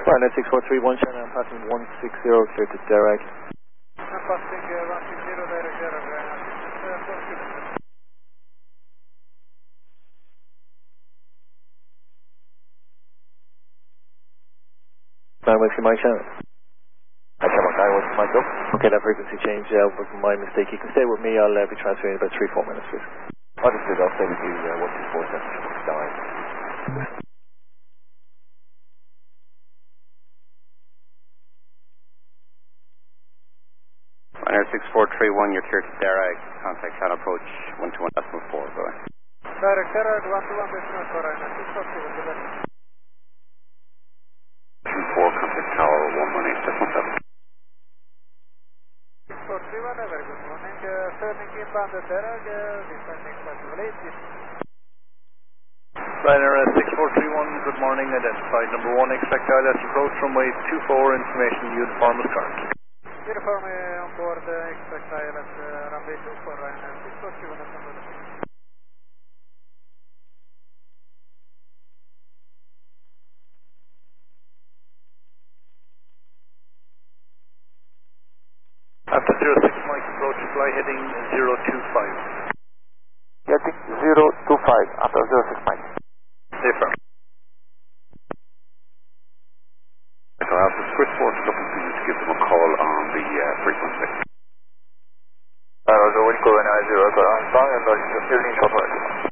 Ryanair 6431, China, I'm passing 160, clear to Derek. I'm passing 160, direct, Ryanair 6431. Whiskey Mike Channel. I come on, was Michael. Okay, that frequency change was my mistake. You can stay with me, I'll be transferring in about 3-4 minutes, please. Understood, I'll stay with you 1247. Ryanair 6431, you're clear to direct, contact channel approach 121.4, go ahead. Direct, 121.4, Ryanair 6431. 4, contact tower 118.7. 6431, very good morning. Turning inbound direct, descending possible 80. Ryanair 6431, good morning. Identified number 1, expect ILS approach runway 24, information uniform is current. Uniform on board, expect ILS runway 24, Ryanair 6431 at number 2. After 06 Mike approach, fly heading 025. Heading 025, after 06 Mike. Affirm. So I'll ask the switchboard to just give them a call on the frequency. Roger, Wilco, 90, I'm sorry, I'm not hearing